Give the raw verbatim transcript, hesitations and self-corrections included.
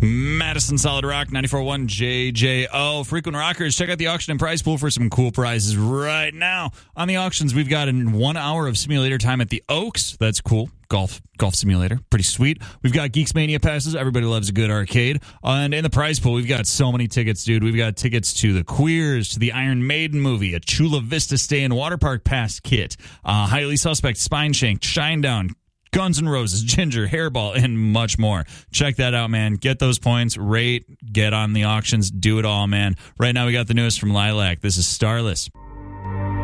Madison Solid Rock, ninety-four point one J J O. Frequent Rockers, check out the auction and prize pool for some cool prizes right now. On the auctions, we've got an one hour of simulator time at the Oaks. That's cool. Golf golf simulator. Pretty sweet. We've got Geeks Mania passes. Everybody loves a good arcade. And in the prize pool, we've got so many tickets, dude. We've got tickets to the Queers, to the Iron Maiden movie, a Chula Vista Stay in Water Park Pass kit, uh, Highly Suspect, Spine Shank, Shinedown, Guns N' Roses, Ginger, Hairball, and much more. Check that out, man. Get those points, rate, get on the auctions, do it all, man. Right now, we got the newest from Lilac. This is Starless.